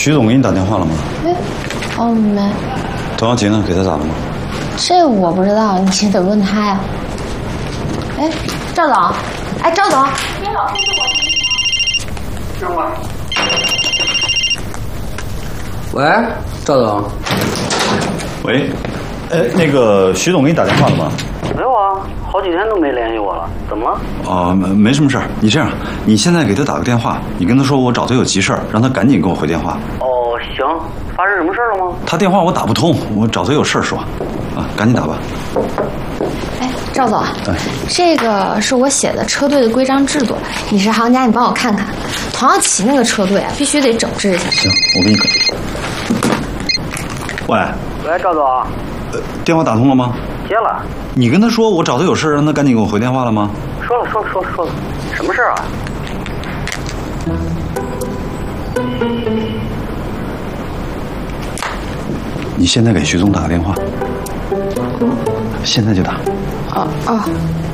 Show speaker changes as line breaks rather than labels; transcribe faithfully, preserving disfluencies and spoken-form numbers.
徐总给你打电话了吗？
哎，哦没。
童瑶杰呢？给他打了吗？
这我不知道，你得问他呀。哎，赵总，哎，赵总，你好，这是我。等会儿。
喂，赵总。
喂，哎，那个徐总给你打电话了吗？
没有啊，好几天都没联系我了，怎么了？
哦，没没什么事儿。你这样，你现在给他打个电话，你跟他说我找他有急事儿，让他赶紧给我回电话。
哦，行。发生什么事了吗？
他电话我打不通，我找他有事儿说。啊，赶紧打吧。
哎，赵总，哎，这个是我写的车队的规章制度，你是行家，你帮我看看。唐耀奇那个车队啊，必须得整治一下。
行，我给你。喂。
喂，赵总。
呃，电话打通了吗？
接了。
你跟他说我找他有事，让他赶紧给我回电话了吗？
说了，说了，说了，说了。什么事啊？
你现在给徐总打个电话。现在就打。
哦哦。